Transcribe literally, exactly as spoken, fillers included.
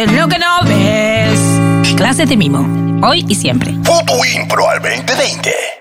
Lo que no ves. Clases de mimo. Hoy y siempre. Foto Impro al veinte veinte.